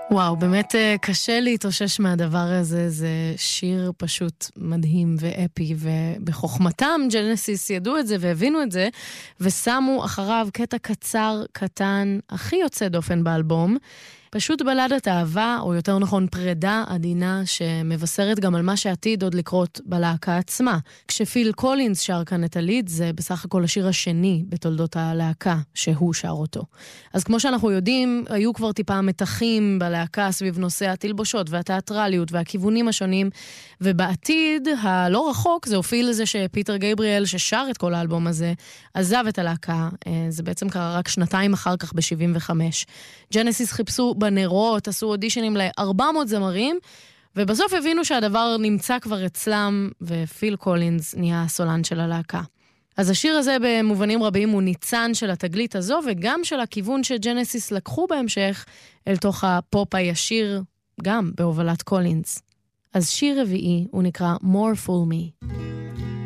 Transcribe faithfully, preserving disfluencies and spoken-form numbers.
וואו, באמת קשה להתאושש מהדבר הזה, זה שיר פשוט מדהים ואפי, ובחוכמתם ג'נסיס ידעו את זה והבינו את זה, ושמו אחריו קטע קצר, קטן, הכי יוצא דופן באלבום, פשוט בלדת אהבה, או יותר נכון פרידה עדינה, שמבשרת גם על מה שעתיד עוד לקרות בלהקה עצמה. כשפיל קולינס שר כאן את הליד, זה בסך הכל השיר השני בתולדות הלהקה, שהוא שר אותו. אז כמו שאנחנו יודעים, היו כבר טיפה מתחים בלהקה סביב נושא התלבושות והתיאטרליות והכיוונים השונים, ובעתיד הלא רחוק זה הופיע לזה שפיטר גייבריאל, ששר את כל האלבום הזה, עזב את הלהקה. זה בעצם קרה רק שנתיים אחר כך ב-שבעים וחמש. ג'נסיס חיפשו בנרות, עשו אודישנים ל-ארבע מאות זמרים, ובסוף הבינו שהדבר נמצא כבר אצלם, ופיל קולינס נהיה הסולן של הלהקה. אז השיר הזה במובנים רבים הוא ניצן של התגלית הזו, וגם של הכיוון שג'נסיס לקחו בהמשך אל תוך הפופ הישיר, גם בהובלת קולינס. אז שיר רביעי הוא נקרא More Fool Me.